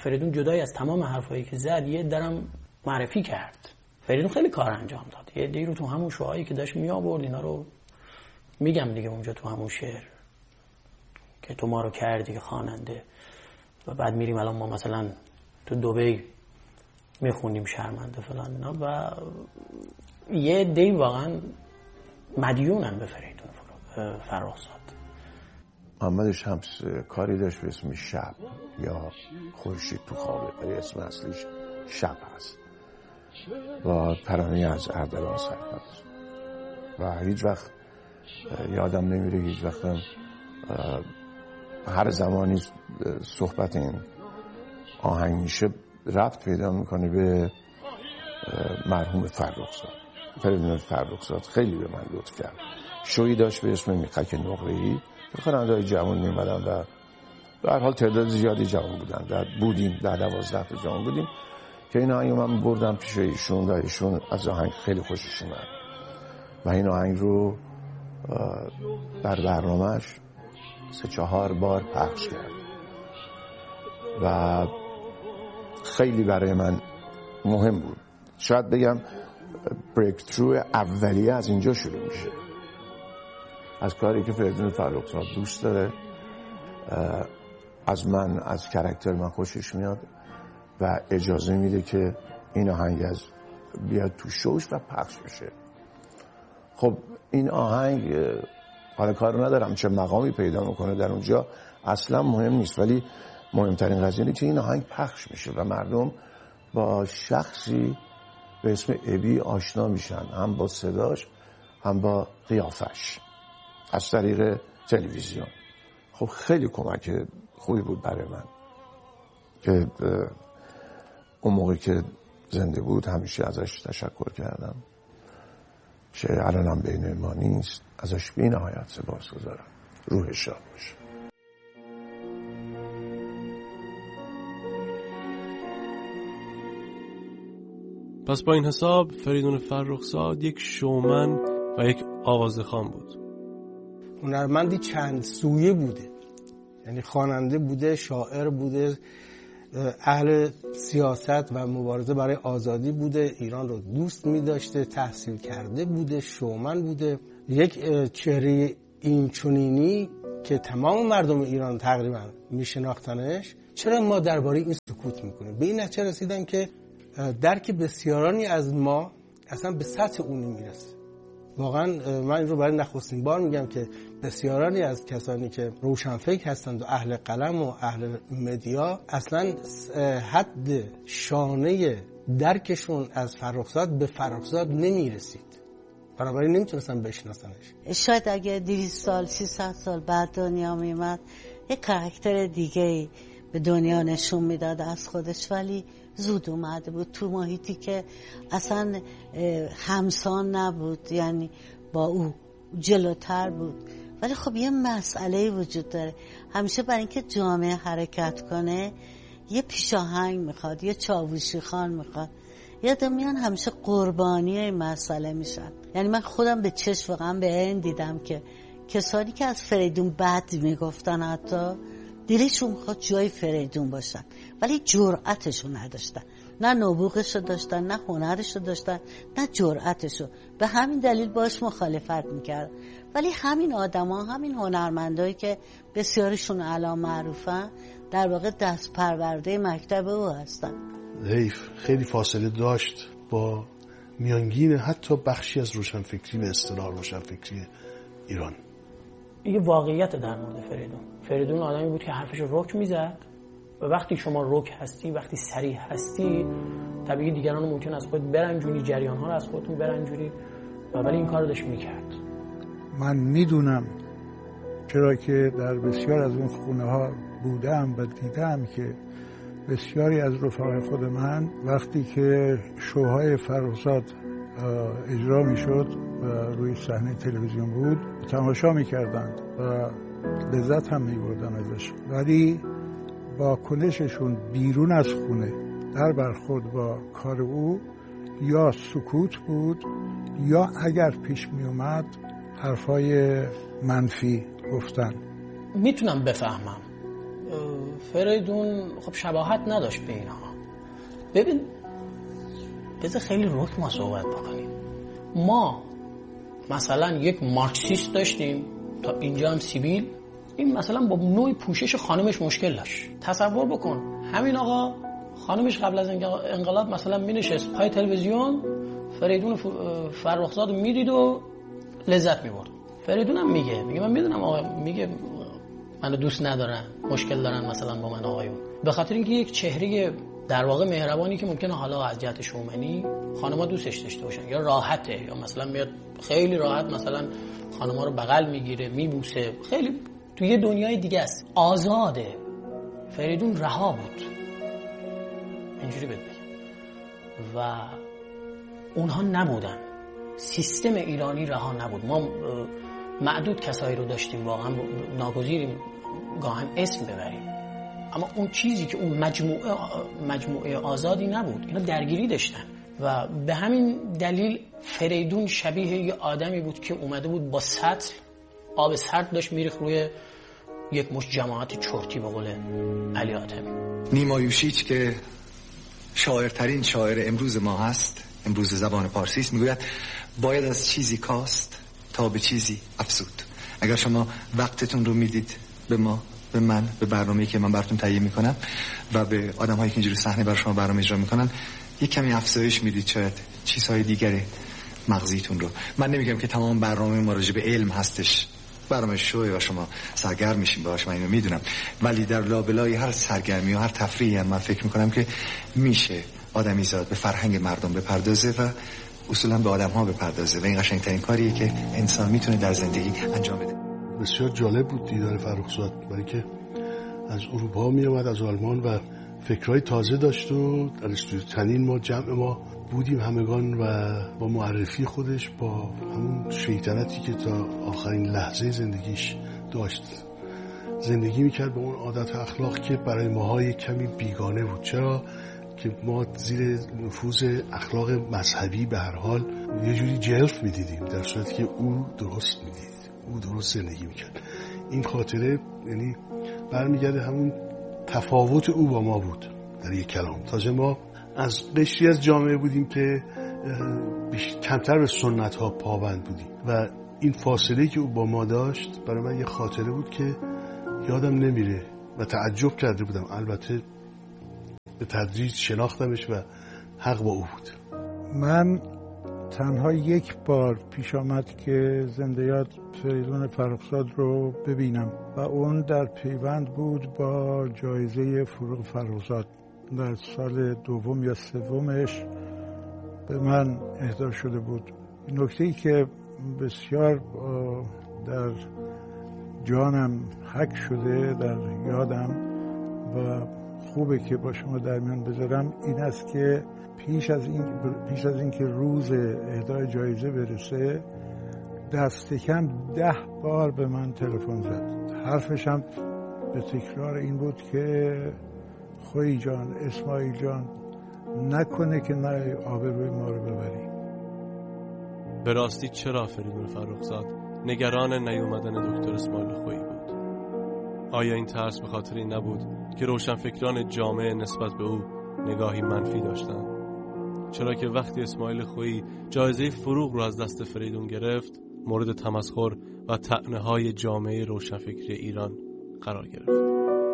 فریدون جدای از تمام حرفایی که زد یه درم معرفی کرد. فریدون خیلی کار انجام داد. یه دی رو تو همون شعایی که داشت می آورد اینا رو میگم دیگه اونجا تو همون شعر که تو ما رو کردی خواننده و بعد میریم الان ما مثلا تو دبی میخونیم شرمنده فلان اینا و یه دی واقعا مدیونن به فریدون فرخزاد. محمد شمس کاری داشت به اسم شب یا خورشید تو خوابه ولی اسم اصلیش شب هست و ترانه از اردلان سرفراز و هیچ وقت یادم نمیره هیچ وقتم هر زمانی صحبت این آهنگ میشه رفت پیدا میکنه به مرحوم فرخزاد. فریدون فرخزاد خیلی به من لطف کرد. شویی داشت به اسم میخک نقره‌ای که خواننده‌های جوان میمدن و به هر حال تعداد زیادی جوان بودن بودیم 12 تا جوان بودیم که این آهنگ من بردم پیش ایشون و ایشون از آهنگ خیلی خوشش اومد و این آهنگ رو در برنامه‌اش 3-4 بار پخش کرد و خیلی برای من مهم بود. شاید بگم بریک ترو اولیه از اینجا شروع میشه، از کاری که فریدون فرخزاد دوست داره، از من، از کاراکتر من خوشش میاد و اجازه میده که این آهنگ از بیاد تو شوش و پخش بشه. خب این آهنگ حالا کار ندارم چه مقامی پیدا میکنه در اونجا اصلا مهم نیست، ولی مهمترین قضیه اینه که این آهنگ پخش میشه و مردم با شخصی به اسم ابی آشنا میشن، هم با صداش هم با قیافش از طریق تلویزیون. خب خیلی کمک خوبی بود برای من که اون موقع که زنده بود همیشه ازش تشکر کردم که الانم بین ما نیست، ازش بی نهایت سپاسگزارم. روحش شاد باشه. پس با این حساب فریدون فرخزاد یک شومن و یک آوازخوان بود. هنرمندی چند سویه بوده، یعنی خواننده بوده، شاعر بوده، اهل سیاست و مبارزه برای آزادی بوده، ایران رو دوست می داشته، تحصیل کرده بوده، شومن بوده. یک چهره این چنینی که تمام مردم ایران تقریبا می شناختنش، چرا ما درباره این سکوت میکنیم؟ به این نتیجه رسیدم که درک بسیارانی از ما اصلا به سطح اون نمیرسه. واقعا من این رو برای نخستین بار میگم که بسیارانی از کسانی که روشنفکر هستند و اهل قلم و اهل مدیا اصلا حد شانه درکشون از فرخزاد به فرخزاد نمیرسید، بنابراین نمیتونستن بشناسنش. شاید اگه 200 سال 300 سال بعد دنیا میمد یک کاراکتر دیگه به دنیا نشون میداد از خودش، ولی زود اومده بود تو محیطی که اصلا همسان نبود، یعنی با او جلوتر بود. ولی خب یه مسئله وجود داره، همیشه برای اینکه جامعه حرکت کنه یه پیشاهنگ میخواد، یه چاووشی خان میخواد. یادم میان همیشه قربانی این مسئله میشن. یعنی من خودم به چشم واقعا به این دیدم که کسانی که از فریدون بد میگفتن حتی دلشون میخواد جای فریدون باشن، ولی جرأتشو نداشتن، نه نبوغشو داشتن، نه هنرشو داشتن، نه جرأتشو. به همین دلیل باش مخالفت میکرد. ولی همین آدما، همین هنرمندایی که بسیارشون الان معروفن، در واقع دست پرورده مکتب او هستن. حیف خیلی فاصله داشت با میانگین حتی بخشی از روشنفکری به اصطلاح روشنفکری ایران. یه واقعیت در مورد فریدون آدمی بود که حرفش رو رک میزد و وقتی شما رک هستی، وقتی صریح هستی، طبیعی دیگران رو ممکن از خود برنجونی، جریان ها رو از خودتون برنجونی، ولی این کار رو داشت میکرد. من میدونم چرا که در بسیار از اون خونه ها بودم و دیدم که بسیاری از رفقای خود من وقتی که شوهای فرخزاد اجرا میشد و روی صحنه تلویزیون بود تماشا میکردند و لذت هم میبردن ازش، ولی واکنششون بیرون از خونه در برخورد با کار او یا سکوت بود یا اگر پیش میومد حرفای منفی گفتن. میتونم بفهمم فریدون خب شباهت نداشت به اینها. ببین بذار خیلی رک ما صحبت بکنیم. ما مثلا یک مارکسیست داشتیم تا اینجا هم سیبیل، این مثلا با نوع پوشش خانمش مشکل داشت. تصور بکن همین آقا خانمش قبل از انقلاب مثلا می نشست پای تلویزیون، فریدون فرخزاد میدید و لذت میبرد. فریدون هم میگه من میدونم آقا، میگه منو دوست ندارن، مشکل دارن مثلا با من آقایون، به خاطر اینکه یک چهره در واقع مهربانی که ممکنه حالا از جهت شومنی خانم‌ها دوستش داشته باشن یا راحته، یا مثلا میاد خیلی راحت مثلا خانم‌ها رو بغل میگیره میبوسه، خیلی توی یه دنیای دیگه است، آزاده. فریدون رها بود، اینجوری بهت بگم، و اونها نبودن. سیستم ایرانی رها نبود. ما معدود کسایی رو داشتیم واقعا ناگزیریم گاهن اسم ببریم، اما اون چیزی که اون مجموعه آزادی نبود. اینا درگیری داشتن و به همین دلیل فریدون شبیه یه آدمی بود که اومده بود با سطل آب سرد داشت میریخت روی یک مشت جماعت چرتی، به قول علی حاتمی. نیما یوشیچ که شاعرترین شاعر امروز ما هست، امروز زبان پارسی است، میگوید باید از چیزی کاست تا به چیزی افزود. اگر شما وقتتون رو میدید به ما، به من، به برنامه‌ای که من براتون تهیه میکنم و به آدم‌هایی که اینجوری صحنه برای شما برنامه اجرا میکنن، یک کمی افزایش میدید شاید چیزهای دیگری مغزیتون رو. من نمیگم که تمام برنامه ما راجع به علم هستش، برنامه شوی و شما سرگرم میشین باهاش، من اینو میدونم، ولی در لابلای هر سرگرمی و هر تفریحی هم من فکر میکنم که میشه آدمیزاد به فرهنگ مردم بپردازه و اصولا به آدم‌ها بپردازه و این قشنگترین کاریه که انسان میتونه در زندگی انجام بده. بسیار جالب بود دیدار فرخزاد، برای که از اروپا می اومد، از آلمان، و فکرهای تازه داشت و در استودیو تنین ما جمع ما بودیم همگان و با معرفی خودش، با همون شیطنتی که تا آخرین لحظه زندگیش داشت زندگی میکرد، با اون عادت و اخلاق که برای ماها کمی بیگانه بود. چرا که ما زیر نفوذ اخلاق مذهبی به هر حال یه جوری جلف میدیدیم، در صورتی که او درست میدید، او درست زندگی میکرد. این خاطره یعنی برمیگرده همون تفاوت او با ما بود در یک کلام. تازه ما از قشری از جامعه بودیم که کمتر به سنت ها پابند بودیم و این فاصله که او با ما داشت برای من یه خاطره بود که یادم نمیره و تعجب کرده بودم. البته به تدریج شناختمش و حق با او بود. من تنها یک بار پیش آمد که زنده یاد فریدون فرخزاد رو ببینم و اون در پیوند بود با جایزه فروغ فرخزاد. در سال دوم یا سومش به من اهدا شده بود. نکته‌ای که بسیار در جانم حک شده، در یادم و خوبه که با شما در میان بذارم، این است که پیش از این که روز اهدای جایزه برسه دست کم 10 بار به من تلفن زد. حرفش هم به تکرار این بود که خویی جان، اسماعیل جان، نکنه که نه آبروی ما رو ببری. به راستی چرا فریدون فرخزاد نگران نیومدن دکتر اسماعیل خویی بود؟ آیا این ترس به خاطر این نبود که روشنفکران جامعه نسبت به او نگاهی منفی داشتند؟ چرا که وقتی اسماعیل خویی جایزه فروغ رو از دست فریدون گرفت، مورد تمسخر و طعنه‌های جامعه روشنفکری ایران قرار گرفت.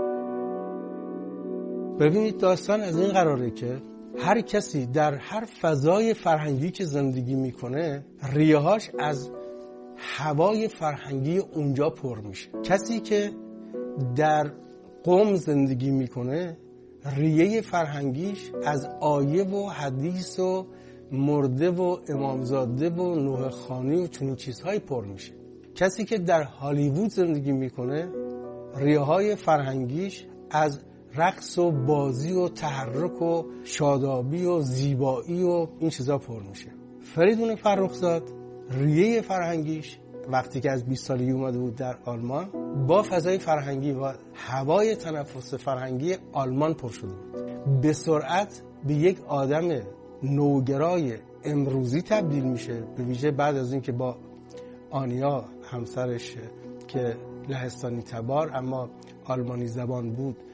ببینید داستان از این قراره که هر کسی در هر فضای فرهنگی که زندگی میکنه ریه‌هاش از هوای فرهنگی اونجا پر میشه. کسی که در قم زندگی میکنه ریه فرهنگیش از آیه و حدیث و مرده و امامزاده و نوح خانی و چنین چیزهایی پر میشه. کسی که در هالیوود زندگی میکنه ریه های فرهنگیش از رقص و بازی و تحرک و شادابی و زیبایی و این چیزا پر میشه. فریدون فرخزاد ریه فرهنگیش وقتی که از 20 سالگی اومده بود در آلمان با فضای فرهنگی و هوای تنفس فرهنگی آلمان پر شده بود. به سرعت به یک آدم نوگرای امروزی تبدیل میشه، به ویژه بعد از اینکه با آنیا همسرش که لهستانی تبار اما آلمانی زبان بود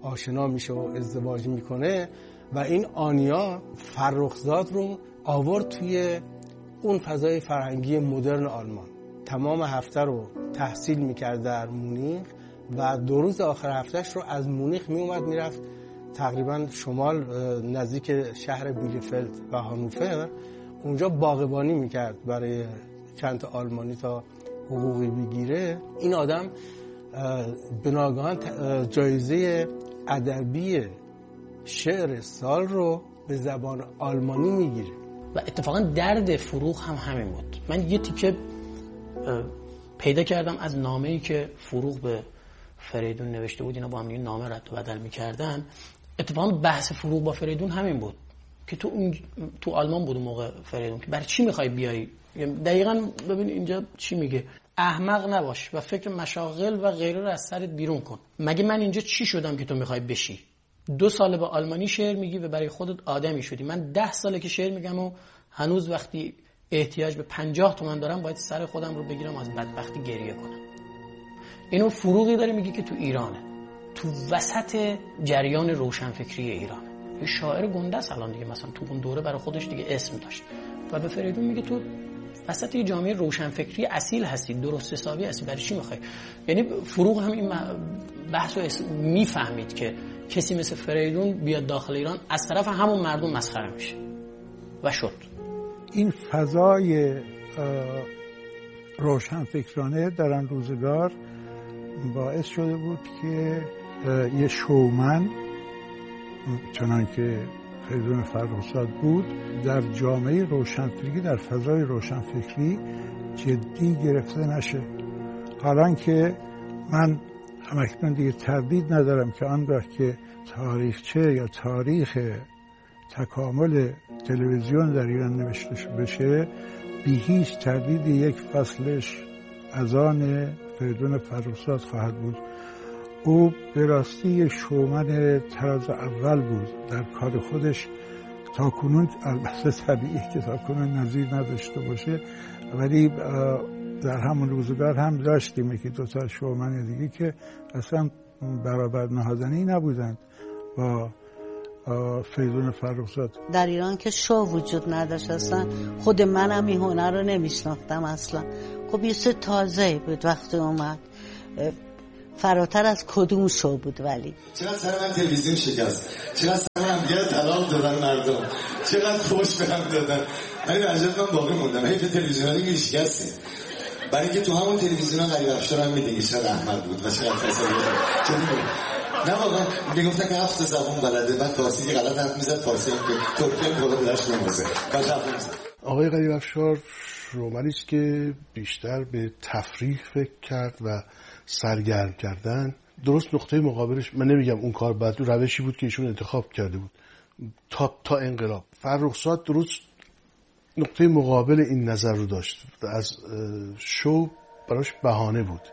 آشنا میشه و ازدواج میکنه و این آنیا فرخزاد رو آورد توی اون فضای فرهنگی مدرن آلمان. تمام هفته رو تحصیل میکرد در مونیخ و 2 روز آخر هفتهش رو از مونیخ میومد میرفت تقریبا شمال نزدیک شهر بیلفلد و هانوفر، اونجا باغبانی میکرد برای چند تا آلمانی تا حقوقی بگیره. این آدم به ناگهان جایزه ادبی شعر سال رو به زبان آلمانی میگیره و اتفاقا درد فروغ هم همین بود. من یه تیکه پیدا کردم از نامه‌ای که فروغ به فریدون نوشته بود، اینا با هم دیگه نامه رد و بدل می‌کردن. اتفاقا بحث فروغ با فریدون همین بود که تو آلمان بود اون موقع فریدون که برای چی می‌خوای بیای. دقیقاً ببین اینجا چی میگه، احمق نباش و فکر مشاغل و غیره رو از سرت بیرون کن. مگه من اینجا چی شدم که تو می‌خوای بشی؟ 2 ساله به آلمانی شعر میگی و برای خودت آدمی شدی. من 10 ساله که شعر میگم و هنوز وقتی احتیاج به 50 تومن دارم باید سر خودم رو بگیرم از بدبختی گریه کنم. اینو فروغی داره میگه که تو ایرانه، تو وسط جریان روشنفکری ایرانه. یه شاعر گنده است الان دیگه، مثلا تو اون دوره برای خودش دیگه اسم داشت و به فریدون میگه تو وسط یه جامعه روشنفکری اصیل هستی، درست حسابی هستی، برای چی میخوای؟ یعنی فروغ هم این بحثو میفهمید که کسی مثل فریدون بیاد داخل ایران از طرف همون مردم مسخره میشه و شد. این فضای روشنفکرانه در آن روزگار باعث شده بود که یه شومن چنان که فریدون فرخزاد بود در جامعه روشنفکری، در فضای روشنفکری جدی گرفته نشه. حالان که من همکنون دیگه تردید ندارم که آنگاه که تاریخچه یا تاریخ تکامل تلویزیون در ایران نوشته بشه، بی هیچ تردید یک فصلش از آن فریدون فرخزاد خواهد بود. او به راستی شومن طراز اول بود در کار خودش. تا کنون البته طبیعیه که تا کنون نظیر نداشته باشه، ولی در همون روزگار هم داشتیم که 2 تا شومن دیگه که اصلا برابر نهادنی نبودند با فریدون فرخزاد. در ایران که شو وجود نداشت اصلا، خود منم این هنر رو نمیشناختم اصلا. خب یه سه تازه بود وقتی اومد، فراتر از کدوم شو بود. ولی چقدر سر من تلویزیون شکست، چقدر سر من همگه طلاق دادن مردم، چقدر فوش به هم دادن، ولی در عجب من باقی موندم. حیف تلویزیون دیگه شکسته، برای اینکه تو همون تلویزیون قریب افشار هم میدونی چقدر احمد بود و چقدر فساد بود. نه واقعا میگفتن که 7 زبان بلده، بعد فارسی که غلط حرف میزد، فارسی هم که ترکی هم بالا بدش نمازه. آقای قریب افشار رومانی است که بیشتر به تفریح فکر کرد و سرگرم کردن. درست نقطه مقابلش، من نمیگم اون کار بد، روشی بود که ایشون انتخاب کرده بود تا انقلاب. فرخزاد درست نقطه مقابل این نظر رو داشت، از شو براش بهانه بود،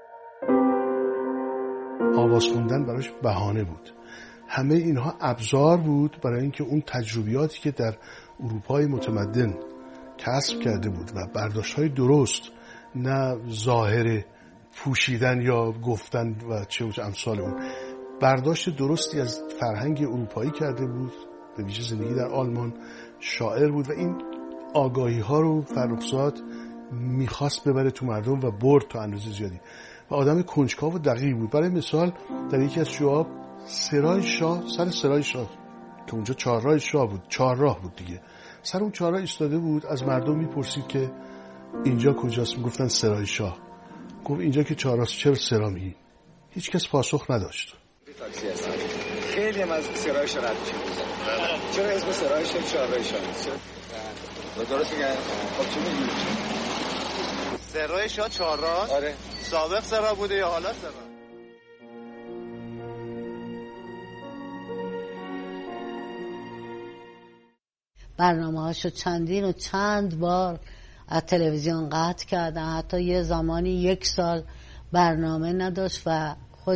آواز خوندن براش بهانه بود. همه اینها ابزار بود برای اینکه اون تجربیاتی که در اروپای متمدن کسب کرده بود و برداشت‌های درست، نه ظاهر پوشیدن یا گفتن و چه امثال اون، برداشت درستی از فرهنگ اروپایی کرده بود، به ویژه زندگی در آلمان. شاعر بود و این آگاهی ها رو فرخزاد میخواست ببره تو مردم و برد تا اندازه زیادی و آدم کنجکاو و دقیق بود. برای مثال در یکی از شوها سرای شاه، سر سرای شاه که اونجا 4 راه شاه بود، 4 راه بود دیگه، سر اون 4 راه ایستاده بود، از مردم میپرسید که اینجا کجاست؟ میگفتن سرای شاه. گفت اینجا که 4 راست، چرا سرا میگی؟ هیچ کس پاسخ نداشت. خیلی هم از سرای شاه رد شد. چرا اسم سرای شاه 4 راه شاه نیست؟ درست میگن. خب چی میگی؟ سرای شاه 4 راه؟ آره. سابق سرا بوده یا حالا سرا؟ برنامه‌هاشو چندین و چند بار از تلویزیون قطع کردن. حتی یه زمانی 1 سال برنامه نداشت و خود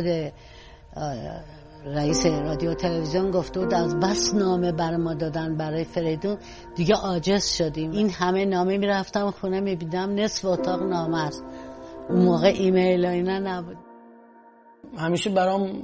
رئیس رادیو تلویزیون گفته بود از بس نامه بر ما دادن برای فریدون دیگه عاجز شدیم. این همه نامه میرفتم خونه میبیدم نصف اتاق نامه است. اون موقع ایمیل و اینا نبود. همیشه برام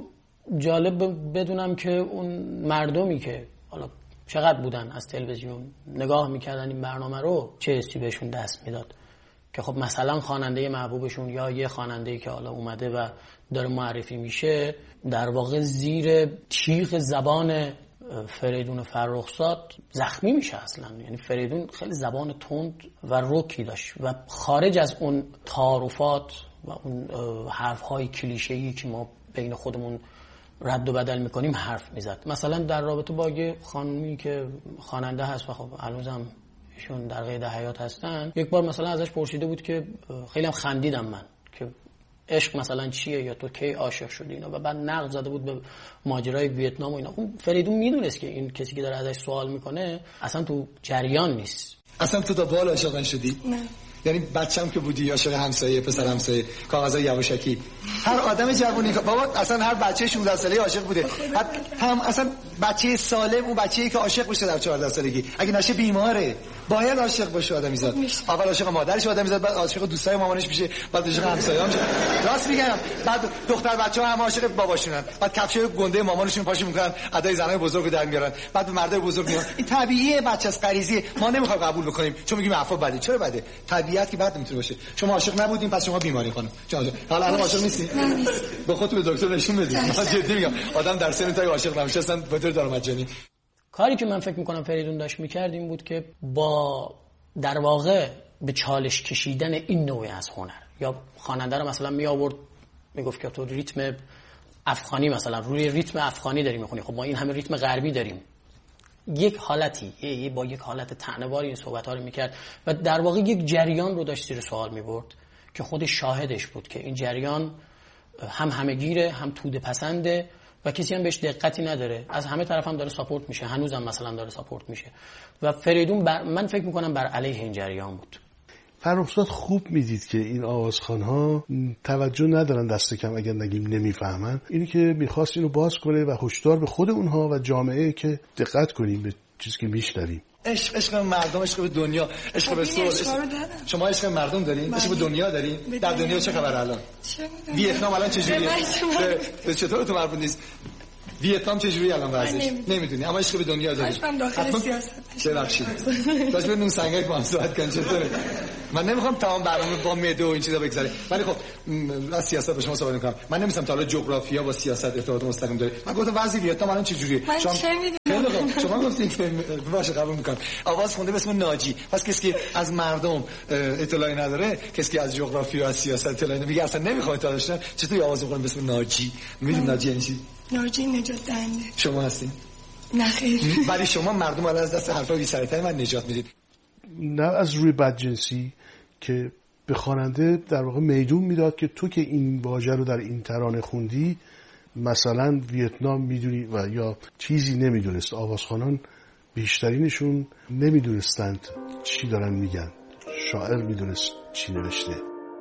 جالب بدونم که اون مردمی که حالا چقدر بودن از تلویزیون نگاه میکردن این برنامه رو چه حسی بهشون دست میداد که خب مثلا خواننده محبوبشون یا یه خواننده‌ای که حالا اومده و داره معرفی میشه در واقع زیر تیغ زبان فریدون فرخزاد زخمی میشه اصلا. یعنی فریدون خیلی زبان تند و رکی داشت و خارج از اون تعارفات و اون حرف‌های کلیشه‌ای که ما بین خودمون رد و بدل میکنیم حرف میزد. مثلا در رابطه با یه خانمی که خواننده هست و خب هنوزم ایشون در قید حیات هستن، یک بار مثلا ازش پرسیده بود که خیلی هم خندیدم من که عشق مثلا چیه یا تو کی عاشق شدی اینا، و بعد نقد زده بود به ماجرای ویتنام و اینا. اون فریدون میدونست که این کسی که داره ازش سوال میکنه اصلا تو جریان نیست. اصلا تو تا بال عاشق نشدی؟ نه. یعنی بچه‌م که بودی عاشق همسایه، پسر همسایه، کاغذای یواشکی، هر آدم جوونی بابا اصلا هر بچه 16 ساله‌ای عاشق بوده. هم اصلا بچه سالم اون بچه‌ای که عاشق بشه در 14 سالگی اگه نشه بیماره، باید عاشق باشه آدمیزاد. اول عاشق مادرش آدمیزاد، بعد عاشق دوستای مامانش میشه، بعد عاشق همسایه‌ها میشه. راست میگم. بعد دختر بچه‌ها هم عاشق باباشونن، بعد کفشای گنده مامانشون پاشو میکنن، ادای زنای بزرگو در میارن، بعد مردای بزرگ میان. این طبیعیه، بچه از غریزی ما نمیخوام قبول بکنیم چون میگیم عفو بده. چرا بده؟ طبیعت که بد نمیتونه باشه. شما عاشق نبودین پس شما بیماری خانم. حالا الان عاشق نیستی؟ به خودت به دکتر نشون بدید. من جدی میگم آدم در سن تا عاشق نمیشه اصلا به طور دارمجانی. کاری که من فکر میکنم فریدون داشت میکرد این بود که با در واقع به چالش کشیدن این نوع از هنر یا خواننده رو مثلا می آورد میگفت که تو ریتم افغانی مثلا روی ریتم افغانی داری میخونی، خب ما این همه ریتم غربی داریم. یک حالتی با یک حالت طعنه‌واری این صحبت ها رو میکرد و در واقع یک جریان رو داشت زیر سوال میبرد که خودش شاهدش بود که این جریان هم همه‌گیره، هم توده پسنده و کسی هم بهش دقتی نداره. از همه طرف هم داره ساپورت میشه، هنوزم مثلا داره ساپورت میشه و فریدون من فکر میکنم بر علیه این جریان بود. فرخزاد خوب میدید که این آوازخوان‌ها توجه ندارن، دست کم اگر نگیم نمیفهمن. اینی که میخواست اینو باز کنه و هشدار به خود اونها و جامعه که دقت کنیم به چیزی که میشنویم. عشق مردم، عشق به دنیا، عشق به سول. شما عشق مردم دارین؟ عشق به دنیا دارین؟ در دنیا چه خبر الان؟ ویتنام الان چجوریه؟ به چطور تو مربوط نیست؟ ویتنام چجوری الان وضعش؟ نمیدونی، اما عشق به دنیا داری. من داخل سیاست ببخشید. باز به نون سنگک با هم صحبت کنیم چطوره؟ من نمیخوام تمام برنامه با معده و این چیزا بگذره، ولی خب از سیاست با شما صحبت میکنم. من نمی‌دونم تا حالا جغرافیا با سیاست ارتباط مستقیم داره. من گفتم وضع ویتنام الان چجوریه؟ شما گفتین که باشه قبول میکنم. آواز خونده به اسم ناجی. پس کسی که از مردم اطلاعی نداره، کسی که از جغرافیا و از سیاست اطلاعی نداره، میگه اصلا نمیخواد اطلاع داشته، چطوری آواز میخونه به اسم ناجی؟ میدونید ناجی یعنی چی؟ ناجی نجات دهنده. شما هستین؟ نه خیر. ولی شما مردم الان از دست حرفای بی سر من نجات میدید. نه از روی بدجنسی که به خواننده در واقع میدون میداد که تو که این واژه رو در این ترانه خوندی مثلا ویتنام میدونی و یا چیزی نمیدونست. آوازخوانان بیشترینشون نمیدونستند چی دارن میگن، شاعر میدونست چی نوشته.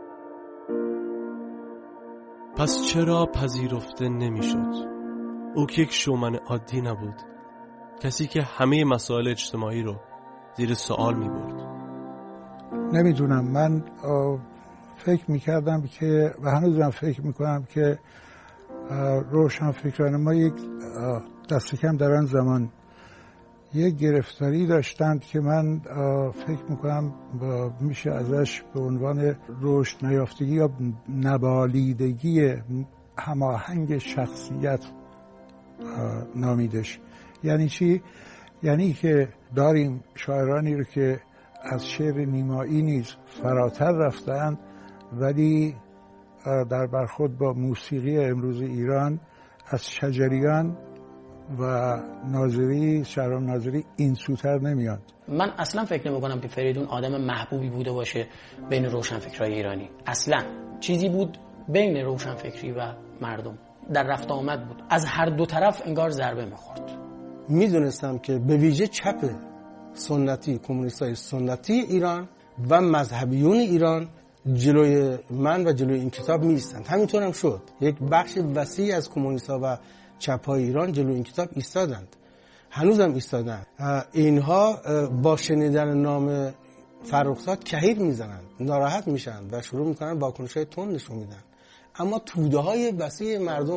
پس چرا پذیرفته نمیشد؟ او که یک شومن عادی نبود، کسی که همه مسائل اجتماعی رو زیر سوال میبرد. نمیدونم، من فکر میکردم که و هنوزم فکر میکنم که روشنفکران ما یک دست کم در آن زمان یک گرفتاری داشتند که من فکر میکنم میشه ازش به عنوان رشد نیافتگی یا نبالیدگی هماهنگ شخصیت نامیدش. یعنی چی؟ یعنی که داریم شاعرانی رو که از شعر نیمایی نیز فراتر رفتند ولی در برخورد با موسیقی امروز ایران از شجریان و ناظری، شهرام ناظری این سوتر نمیاد. من اصلا فکر نمی‌کنم که فریدون آدم محبوبی بوده باشه بین روشنفکرای ایرانی. اصلا چیزی بود بین روشنفکری و مردم، در رفت آمد بود، از هر دو طرف انگار ضربه می‌خورد. میدونستم که به ویژه چپ سنتی، کمونیستای سنتی ایران و مذهبیون ایران جلوی من و جلوی این کتاب می‌ایستند. همینطور هم شد. یک بخش وسیع از کمونیست‌ها و چپ‌های ایران جلوی این کتاب ایستادند، هنوزم ایستادند. اینها با شنیدن نام فرخزاد کهیر میزنند، ناراحت میشن و شروع میکنن واکنش‌های تند نشون میدن. اما توده‌های وسیع مردم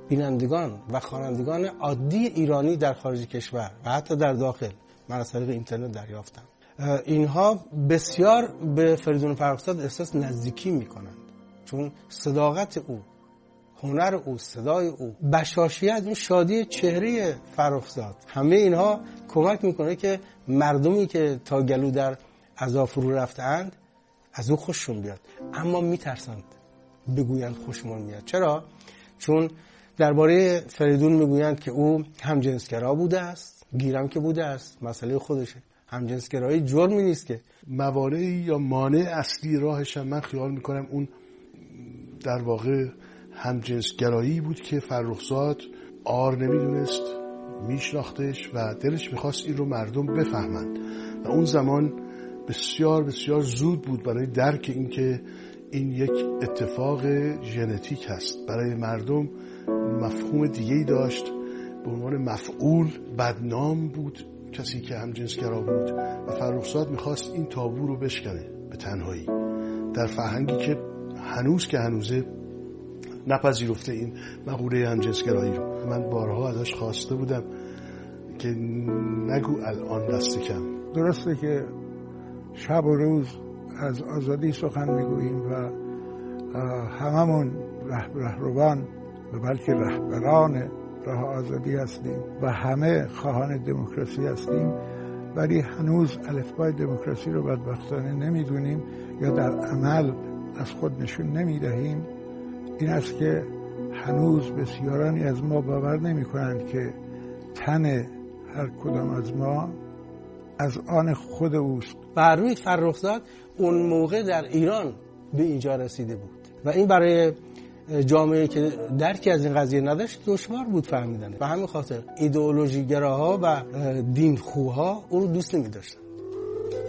بینندگان و خوانندگان عادی ایرانی در خارج کشور و حتی در داخل من از طریق اینترنت دریافتم، اینها بسیار به فریدون فرخزاد احساس نزدیکی میکنند، چون صداقت او، هنر او، صدای او، بشاشیت، اون شادی چهره فرخزاد، همه اینها کمک میکنه که مردمی که تا گلو در عذاب فرو رفتند از او خوششون بیاد، اما میترسند بگویند خوشمون میاد. چرا؟ چون درباره فریدون میگویند که او همجنسگرا بوده است، گیرم که بوده است، مسئله خودشه. همجنسگرایی جرمی نیست که. موانعی یا مانع اصلی راهش هم من خیال میکنم اون در واقع همجنسگرایی بود که فرخزاد عار نمیدونست، میشناختش و دلش میخواست این رو مردم بفهمند و اون زمان بسیار بسیار زود بود برای درک این که این یک اتفاق ژنتیک هست. برای مردم مفهوم دیگه‌ای داشت، به عنوان مفعول بدنام بود کسی که همجنسگرا بود و فرخزاد میخواست این تابو رو بشکنه به تنهایی در فرهنگی که هنوز که هنوزه نپذیرفته این مقوله همجنسگرایی رو. من بارها ازش خواسته بودم که نگو الان دست کم. درسته که شب و روز از آزادی سخن میگوییم و هممون رهروان و بلکه رهبران راه آزادی هستیم و همه خواهان دموکراسی هستیم، ولی هنوز الفبای دموکراسی رو بدبختانه نمیدونیم یا در عمل از خود نشون نمیدهیم. این است که هنوز بسیارانی از ما باور نمی کنند که تن هر کدام از ما از آن خود اوست. بر روی فرخزاد اون موقع در ایران به اینجا رسیده بود و این برای جامعه که درکی از این قضیه نداشت دشوار بود فهمیدن. و همین خاطر ایدئولوژی گراها و دین خوها او رو دوست نمی داشتن.